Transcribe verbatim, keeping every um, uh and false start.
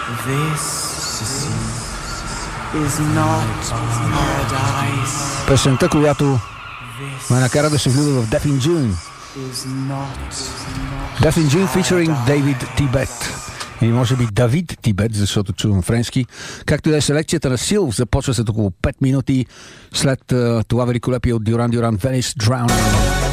Песента, която ме накара да се влюбя в Deaf in June. Deaf in June featuring David Tibet. Или може би Давид Тибет, защото чувам френски. Както и да е, селекцията на Силв започва след около пет минути след uh, това великолепие от Дюран Дюран, Venice Drowning.